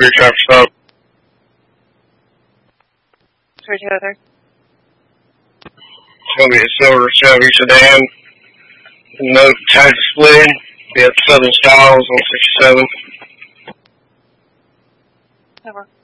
3 traffic stop. 3203. It's going to be a silver Chevy sedan. No tag split. Be at Southern Styles on 67. Over.